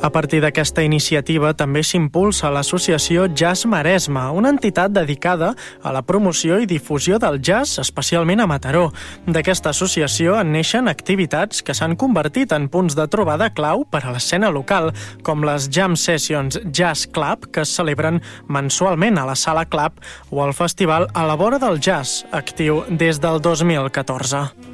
A partir d'aquesta iniciativa també s'impulsa l'associació Jazz Maresme, una entitat dedicada a la promoció i difusió del jazz, especialment a Mataró. D'aquesta associació en neixen activitats que s'han convertit en punts de trobada clau per a l'escena local, com les Jam Sessions Jazz Club, que es celebren mensualment a la Sala Club, o el festival A la vora del jazz, actiu des del 2014.